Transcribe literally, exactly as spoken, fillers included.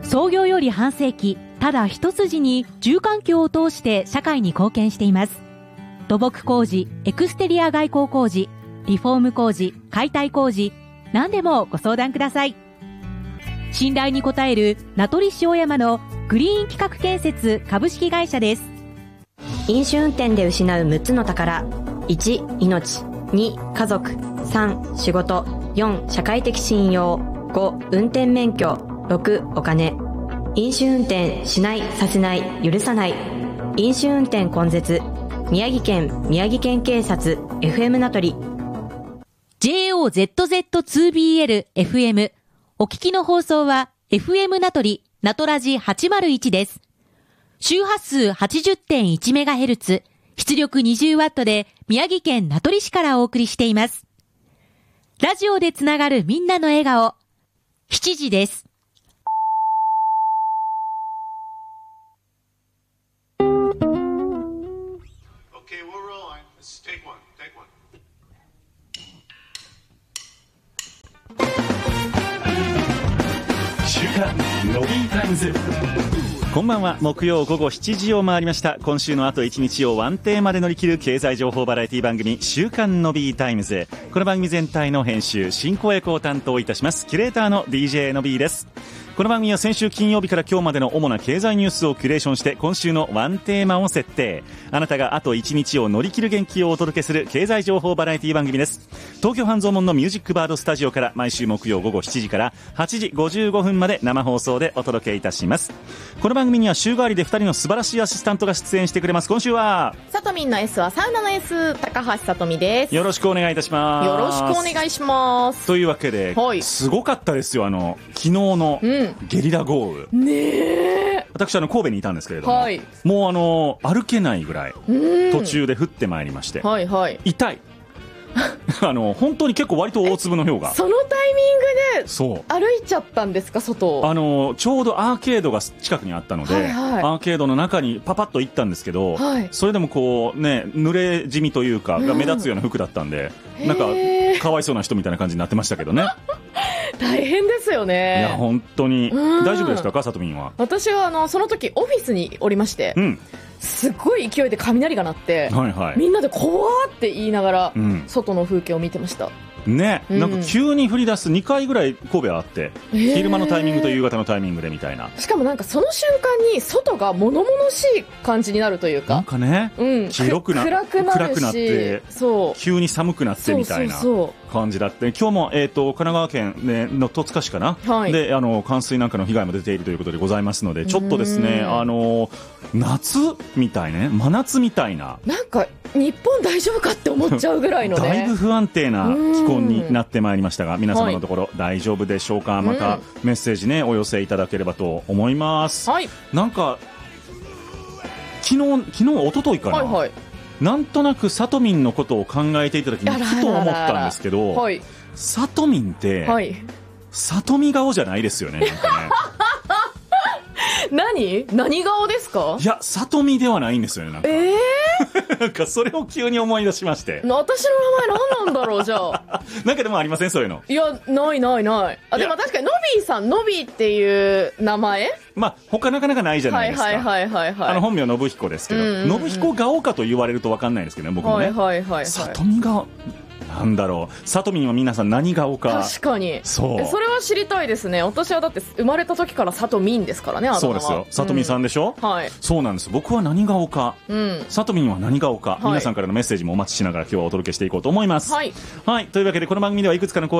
創業より半世紀、ただ一筋に住環境を通して社会に貢献しています。土木工事、エクステリア外交工事、リフォーム工事、解体工事、何でもご相談ください。信頼に応える名取塩山のグリーン企画建設株式会社です。 飲酒運転で失うむっつの宝。いち、命。に、家族。さん、仕事。よん、社会的信用。ご、運転免許。ろく、お金。飲酒運転しない、させない、許さない。飲酒運転根絶。宮城県宮城県警察 エフエム 名取。 ジェイオーゼットゼットツービーエルエフエム。 お聞きの放送は エフエム 名取ナトラジはちまるいちです。周波数 はちじゅってんいちメガヘルツ、出力 にじゅうワット で宮城県名取市からお送りしています。ラジオでつながるみんなの笑顔。しちじです。 週刊のビータイムズ。こんばんは。木曜午後しちじを回りました。今週のあといちにちをワンテーマで乗り切る経済情報バラエティ番組、週刊のビータイムズ。この番組全体の編集進行役を担当いたしますキュレーターの ディージェー の B です。この番組は先週金曜日から今日までの主な経済ニュースをキュレーションして今週のワンテーマを設定。あなたがあといちにちを乗り切る元気をお届けする経済情報バラエティ番組です。東京半蔵門のミュージックバードスタジオから毎週木曜午後しちじからはちじごじゅうごふんまで生放送でお届けいたします。この番組には週替わりでふたりの素晴らしいアシスタントが出演してくれます。今週はさとみんの S はサウナの S、 高橋さとみです。 よろしくお願いいたします。 よろしくお願いします。 というわけで、はい、すごかったですよ。あの昨日のゲリラ豪雨、うん、ねえ。私あの神戸にいたんですけれども、はい、もうあの歩けないぐらい途中で降ってまいりまして、はいはい、痛いあの本当に結構割と大粒の氷がそのタイミングでそう歩いちゃったんですか。外あのちょうどアーケードが近くにあったので、はいはい、アーケードの中にパパッと行ったんですけど、はい、それでもこうね濡れ地味というかが目立つような服だったんで、うん、なんかかわいそうな人みたいな感じになってましたけどね大変ですよね。 いや本当に、うん、大丈夫でしたか、さとみんは。 私はあのその時オフィスにおりまして、うん、すごい勢いで雷が鳴って、はいはい、みんなで怖って言いながら、うん、外の風景を見てましたね、うん、なんか急に降り出すにかいぐらい神戸あって、えー、昼間のタイミングと夕方のタイミングでみたいな。 しかもなんかその瞬間に外が物々しい感じになるというか、 なんかね、うん、黄色くな暗くなるし暗くなってそう急に寒くなってみたいな感じだって。今日も、えー、と神奈川県、ね、の戸塚市かな、はい、であの冠水なんかの被害も出ているということでございますので、ちょっとですねあの夏みたいね、真夏みたいな、 なんか日本大丈夫かって思っちゃうぐらいのねだいぶ不安定な気候になってまいりましたが、皆様のところ大丈夫でしょうか。またメッセージねお寄せいただければと思います、はい、なんか昨日昨日一昨日かな、はいはい、なんとなくさとみんのことを考えていた時にふと思ったんですけど、はい、さとみんって、はい、さとみ顔じゃないですよね。なんかね何何顔ですか。 いやさとみではないんですよね。なんか、えー、なんかそれを急に思い出しまして、 私の名前何なんだろうじゃあなんかでもありませんそういうの。 いやないないない。あでも確かにのびーさん、のびーっていう名前、 まあ他なかなかないじゃないですか。はいはいはいはい、はい、あの本名信彦ですけど、うんうん、信彦顔かと言われると分かんないですけどね僕もね、はいはいはいはい、さとみ顔なんだろう。さとみんは皆さん何顔か。 確かにそうそれは知りたいですね。私はだって生まれた時からさとみんですからね。あだ名はそうですよ。さとみんさんでしょ、うん、はいそうなんです。僕は何顔か、うん、さとみんは何顔か、はい、皆さんからのメッセージもお待ちしながら今日はお届けしていこうと思います。はい、はい、というわけでこの番組ではいくつかの